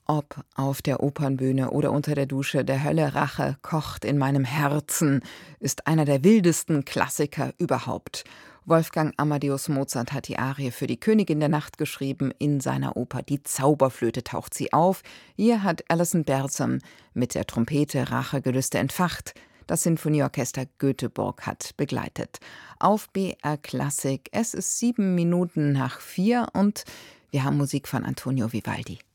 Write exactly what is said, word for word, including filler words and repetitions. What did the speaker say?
Ob auf der Opernbühne oder unter der Dusche, der Hölle Rache kocht in meinem Herzen, ist einer der wildesten Klassiker überhaupt. Wolfgang Amadeus Mozart hat die Arie für die Königin der Nacht geschrieben. In seiner Oper Die Zauberflöte taucht sie auf. Hier hat Alison Bersom mit der Trompete Rachegelüste entfacht. Das Sinfonieorchester Göteborg hat begleitet. Auf B R Klassik, es ist sieben Minuten nach vier und wir haben Musik von Antonio Vivaldi.